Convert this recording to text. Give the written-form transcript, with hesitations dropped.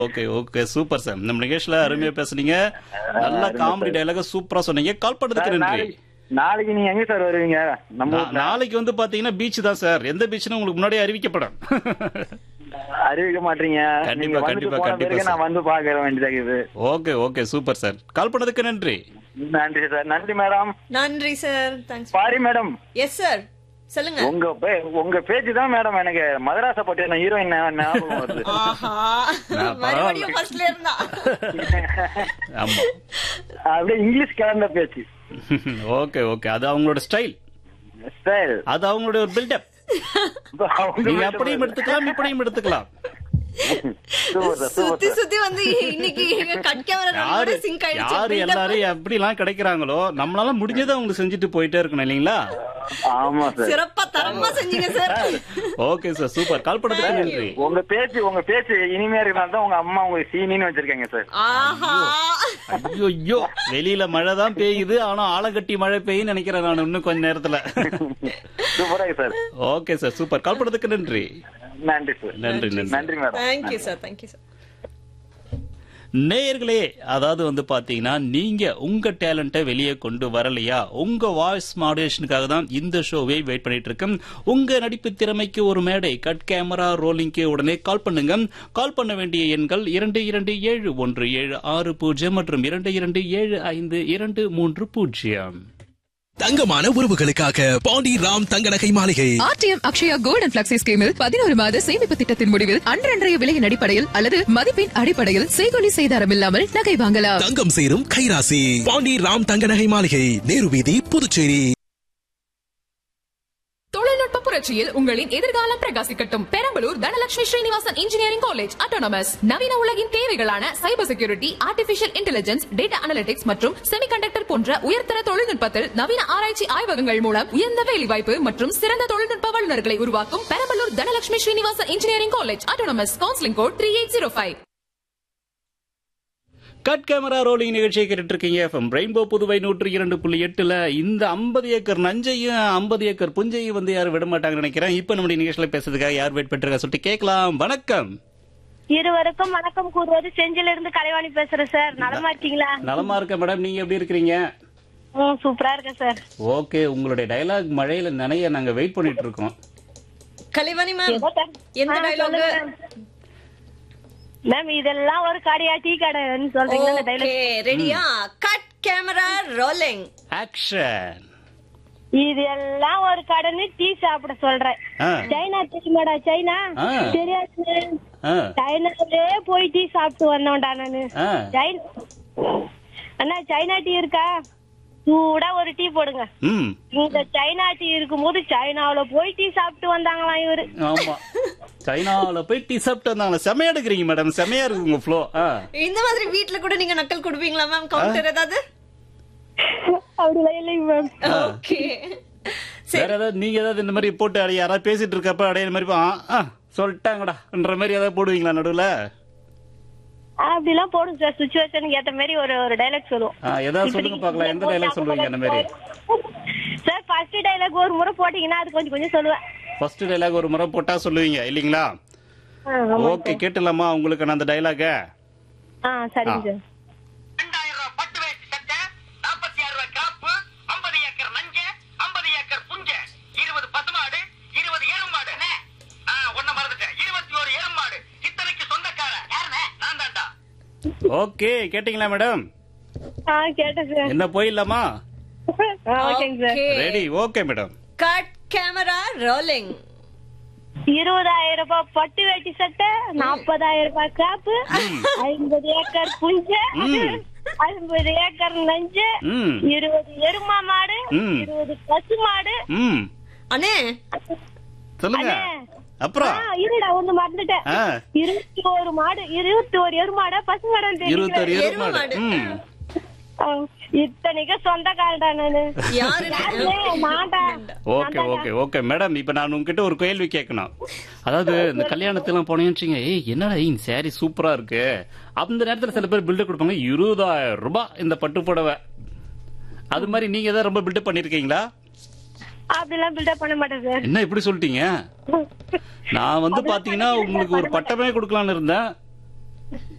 Okay okay super sir. நம்ம நிகழ்ச்சியில அருமையா பேசுனீங்க. நல்ல காமெடி டயலாக சூப்பரா சொன்னீங்க. கால் பண்ணதுக்கு நன்றி. நாளைக்கு நீங்க எங்க சார் வருவீங்க? நம்ம நாளைக்கு வந்து பாத்தீங்கன்னா பீச் தான் சார். எந்த பீச்னு உங்களுக்கு முன்னாடியே அறிவிக்கப்படும். அறிவிக்க மாட்டீங்க. நீங்க கண்டிப்பா வந்துட்டு கண்டிப்பா போன கண்டிப்பா பிறகு சார். நான் வந்து பாக்க வேண்டியதாகுது. Okay okay super sir. கால் பண்ணதுக்கு நன்றி. நன்றி சார். நன்றி மேடம். நன்றி sir. Thanks. Pari madam. Yes sir. சொல்லுங்க. உங்க பேச்சு தான் மேடம் எனக்கு மதராச பட்டின ஹீரோயின் ஞாபகம் வருது. ஆஹா. மறுபடியும் ஃபர்ஸ்ட்ல இருந்தா. ஆமா. அப்படியே இங்கிலீஷ் கலந்த பேச்சு. ஓகே ஓகே அது அவங்களோட ஸ்டைல். ஸ்டைல். அது அவங்களோட ஒரு பில்டப். நீங்க அப்படியும் எடுத்துக்கலாம் இப்படியும் எடுத்துக்கலாம். சுத்தி சுத்தி வந்து இன்னைக்கு கட் கேமரா சிங்க் ஆயிடுச்சு. யாரு எல்லாரும் எப்படி எல்லாம் கிடைக்கிறாங்களோ நம்மளால முடிஞ்சதை அவங்க செஞ்சுட்டு போயிட்டே இருக்கணும் இல்லீங்களா? ஆமா சார். சிறப்பா தரமா செஞ்சீங்க சார். Okay sir super. கால் பண்ணதுக்கு நன்றி. உங்க பேச்சு இனிமையா இருக்கனால தான் உங்க அம்மா உங்க சீனின்னு வச்சிருக்காங்க சார். ஆஹா. ஐயோ வெளியில மழை தான் பெய்யுது. ஆனா ஆலங்கட்டி மழை பெய்யுன்னு நினைக்கிறேன் நான் இன்னும் கொஞ்ச நேரத்துல. சூப்பரா சார். Okay sir super. கால் பண்ணதுக்கு நன்றி. நன்றி சார். நன்றி நன்றி madam. Thank you sir. Thank you sir. நேயர்களே, அதாவது வந்து பாத்தீங்கன்னா நீங்க உங்க டேலண்ட்டை வெளியே கொண்டு வரலையா, உங்க வாய்ஸ் மாடுலேஷனுக்காக தான் இந்த ஷோவை வெயிட் பண்ணிட்டு இருக்கேன். உங்க நடிப்பு திறமைக்கு ஒரு மேடை கட் கேமரா ரோலிங்க்கு உடனே கால் பண்ணுங்க. கால் பண்ண வேண்டிய எண்கள் 227176 மற்றும் 22752330. தங்கமான உறவுகளுக்காக பாண்டி ராம் தங்க நகை மாளிகை. RTM Akshaya gold and flexi ஸ்கீமில் 11 மாத சேமிப்பு திட்டத்தின் முடிவில் அன்றன்றைய விலையின் அடிப்படையில் அல்லது மதிப்பின் அடிப்படையில் செய்கூலி செய்தாரம் இல்லாமல் நகை வாங்கலாம். தங்கம் சேரும் கைராசி. பாண்டி ராம் தங்க நகை மாளிகை, நேரு வீதி, புதுச்சேரி. தொழில்நுட்ப புரட்சியில் உங்களின் எதிர்காலம் பிரகாசிக்கட்டும். Perambalur Dhanalakshmi Srinivasan engineering college autonomous நவீன உலகின் தேவைகளான cyber security, artificial intelligence, data analytics மற்றும் செமிகண்டக்டர் போன்ற உயர்தர தொழில்நுட்பத்தில் நவீன ஆராய்ச்சி ஆய்வகங்கள் மூலம் உயர்ந்த வேலைவாய்ப்பு மற்றும் சிறந்த தொழில்நுட்ப வல்லுநர்களை உருவாக்கும் Perambalur Dhanalakshmi Srinivasan engineering college autonomous. Counselling code 3805. Cut camera rolling நிகழ்ச்சியை கேட்டுட்டு இருக்கீங்க. எஃப்எம் ரெயின்போ புதுவை 102.8ல இந்த 50 ஏக்கர் நஞ்சையும் 50 ஏக்கர் புஞ்சையும் வந்து யாரும் விட மாட்டாங்கன்னு நினைக்கிறேன். இப்ப நம்முடைய நிகழ்ச்சியில பேசுறதுக்காக யார் வெயிட் பண்ணிருக்கா சொல்லிட்டு கேட்கலாம். வணக்கம். இருவருக்கும் வணக்கம் கூறுவது செஞ்சில இருந்து கலைவாணி பேசுறேன் சார். நலமா இருக்கீங்களா? நலமா இருக்கேன் மேடம். நீங்க எப்படி இருக்கிறீங்க? சூப்பரா இருக்கேன் சார். ஓகே, உங்களுடைய டயலாக் மழையில நனைய நாங்க வெயிட் பண்ணிட்டு இருக்கோம். கலைவாணி மேம், எந்த டயலாக் மேம்? இதெல்லாம் ஒரு கடையா, டீ கடைன்னு சொல்றீங்களா? ஓகே, ரெடியா? Cut camera rolling action. இதெல்லாம் ஒரு கடைன்னு டீ சாப்பிட சொல்றேன். சைனா தெரியுமாடா? சைனா தெரியாது. சைனாலே போய் டீ சாப்பிட்டு வந்தோம்டா நானு. அண்ணா சைனா டீ இருக்கா? சூடா ஒரு டீ போடுங்க. இந்த சைனா டீ இருக்கும்போது சைனாவுல போய் டீ சாப்பிட்டு வந்தாங்களாம் இவரு. ஆமா, சைனாவுல போய் டீ சாப்பிட்டு வந்தாங்களா? செமையா எடுக்கிறீங்க மேடம். செமையா இருக்கு உங்க ஃப்ளோ. இந்த மாதிரி வீட்ல கூட நீங்க நக்கல் கொடுப்பீங்களா மேம்? கவுண்டர் ஏதாவது? அப்படிலாம் இல்லைங்க மேம். ஓகே, வேற ஏதாவது நீங்க ஏதாவது இந்த மாதிரி போட்டு அடைய யாராவது பேசிட்டு இருக்கப்ப அடைய இந்த மாதிரி சொல்லிட்டாங்கடான்ற மாதிரி ஏதாவது போடுவீங்களா நடுவுல? அப்படிலாம் போடும் சார். சிச்சுவேஷனுக்கு ஏத்த மாதிரி ஒரு டைலாக் சொல்லுவோம். ஏதாவது சொல்லுங்க பாக்கலாம். எந்த டைலாக் சொல்லுவீங்க அந்த மாதிரி? சார் ஃபர்ஸ்ட் டைலாக் ஒரு முறை போட்டீங்கன்னா அது கொஞ்சம் கொஞ்சம் சொல்லுவேன். ஃபர்ஸ்ட் டைலாக் ஒரு முறை போட்டா சொல்லுவீங்க இல்லீங்களா? ஓகே, கேட்டலாமா உங்களுக்கு நான் அந்த டைலாக? சரிங்க சார். 2000 ரூபாய் பட்டு வேட்டி சட்டை, 46 ரூபாய் காப்பு, 50 ஏக்கர் நஞ்ச, 50 ஏக்கர் புஞ்ச, 20 பசுமாடு, 20 எருமாடு. ஒன்ன மறந்துட்டேன், 21 எருமாடு. இத்தனைக்கு சொந்தக்காரன் யாருனே? நான் தான்டா. ஓகே, கேட்டீங்களா மேடம்? கேட்டேன் சார். என்ன போயிடலாமா? ஓகேங்க sir. Ready? Okay madam. Cut camera rolling. 20,000 ரூபாய் பட்டு வேட்டி சட்டை, 40,000 ரூபாய் காப்பு, 50 ஏக்கர் புஞ்ச, 50 ஏக்கர் நஞ்சு, 20 எருமா மாடு, 20 பசு மாடு. அண்ணே சொல்லுங்க. அப்புறம் இருடா ஒண்ணு மறந்துட்டேன். 21 மாடு, 21 எருமாடா பசு மாடு? 21 எருமாடு. இத்தனைக்கு சொந்தக்காரடா நானு. Okay okay okay madam. இப்ப நான் உங்ககிட்ட ஒரு கேள்வி கேட்கணும். அதாவது இந்த கல்யாணத்தெல்லாம் போனீங்கன்னு என்னடா இந்த சாரி சூப்பரா இருக்கு, அந்த நேரத்துல சில பேர் பில்டப் கொடுப்பாங்க 20,000 ரூபாய் இந்த பட்டு புடவை. அது மாதிரி நீங்க ஏதாவது ரொம்ப பில்டப் பண்ணிருக்கீங்களா? அப்படிலாம் பில்டப் பண்ண மாட்டேன் சார். என்ன இப்படி சொல்லிட்டீங்க? நான் வந்து பாத்தீங்கன்னா உங்களுக்கு ஒரு பட்டமே கொடுக்கலான்னு இருந்தேன்.